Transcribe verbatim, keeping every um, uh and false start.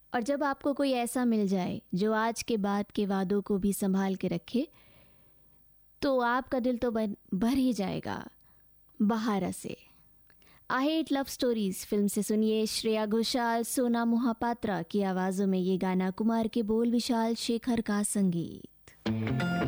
और जब आपको कोई ऐसा मिल जाए जो आज के बाद के वादों को भी संभाल के रखे, तो आपका दिल तो भर ही जाएगा बहार से। I hate love stories film से सुनिए श्रेया घोषाल, सोना मोहापात्रा की आवाज़ों में ये गाना, कुमार के बोल, विशाल शेखर का संगीत।